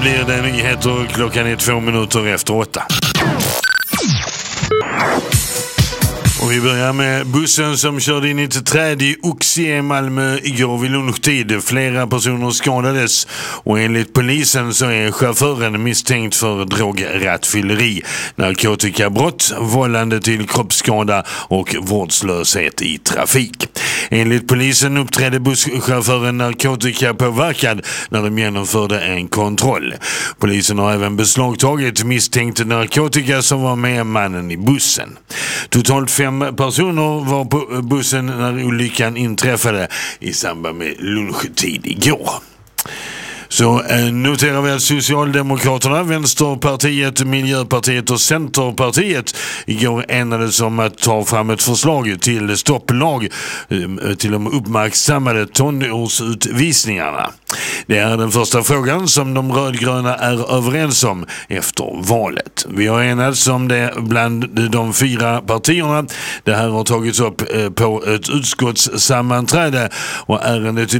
Blir det nyheter klockan är 2 minuter efter 8. Och vi börjar med bussen som körde in i ett träd i Oxie i Malmö igår vid lunchtid. Flera personer skadades och enligt polisen så är chauffören misstänkt för drograttfylleri, narkotikabrott, vållande till kroppsskada och vårdslöshet i trafik. Enligt polisen uppträdde busschauffören narkotikapåverkad när de genomförde en kontroll. Polisen har även beslagtagit misstänkt narkotika som var med mannen i bussen. Totalt 5 personer var på bussen när olyckan inträffade i samband med lunchtid igår. Så noterar vi att Socialdemokraterna, Vänsterpartiet, Miljöpartiet och Centerpartiet igår enades om att ta fram ett förslag till stopplag till de uppmärksammade tonårsutvisningarna. Det är den första frågan som de rödgröna är överens om efter valet. Vi har enats om det bland de 4 partierna. Det här har tagits upp på ett utskottssammanträde och ärendet